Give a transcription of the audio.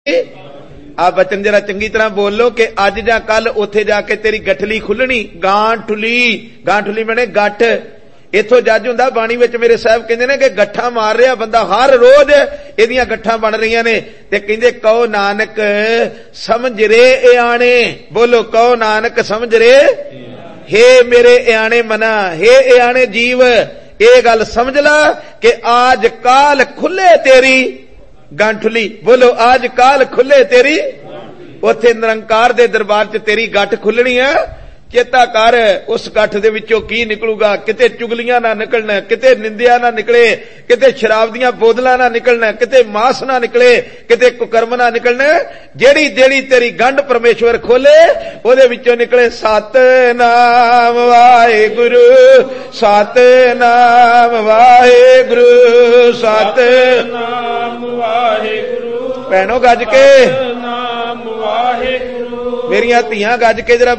आ बचन जरा चंगी तरह बोल लो कि अज जां कल उत्थे जाके तेरी गठली खुलनी। गांठुली बने गठ। इथों जज हुंदा बाणी विच मेरे साहब कहंदे ने कि गठा मार रहा बंदा, हर रोज इहदियां गठा बन रही ने। ते कहंदे कहो नानक समझ रे इयाणे। बोलो कहो नानक समझ रे। हे मेरे इयाणे मना, हे इयाणे जीव, ये गल समझ ला कि आज काल खुले तेरी गांठुली। बोलो आज काल खुले तेरी। उत्थे निरंकार दे दरबार च तेरी गठ खुलनी है। चेता कर उस गठ दे विचों की निकलूगा। किते चुगलियां ना निकलना, किते निंदिया ना निकले, किते शराब दियां बोतलां ना निकलना, किते मास ना निकले, किते कुकर्म ना निकलना। जेड़ी जेड़ी तेरी गंढ परमेश्वर खोले ओदे विचों निकले सतनाम वाहेगुरु, सतनाम वाहेगुरु, सतनाम वाहेगुरु। भैणों गज के, मेरियां धीआं गज के जरा